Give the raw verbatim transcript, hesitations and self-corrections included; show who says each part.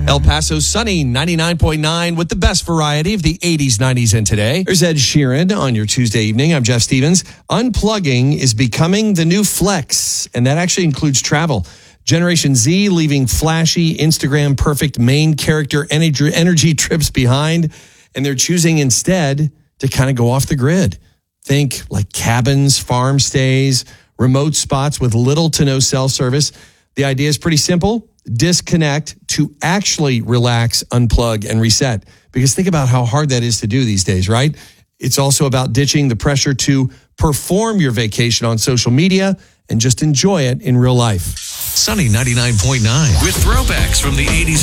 Speaker 1: El Paso sunny, ninety-nine point nine with the best variety of the eighties, nineties, and today. There's Ed Sheeran on your Tuesday evening. I'm Jeff Stevens. Unplugging is becoming the new flex, and that actually includes travel. Generation Z leaving flashy, Instagram perfect main character energy, energy trips behind, and they're choosing instead to kind of go off the grid. Think like cabins, farm stays, remote spots with little to no cell service. The idea is pretty simple. Disconnect to actually relax, unplug, and reset. Because think about how hard that is to do these days, right? It's also about ditching the pressure to perform your vacation on social media and just enjoy it in real life.
Speaker 2: Sunny ninety-nine point nine with throwbacks from the eighties.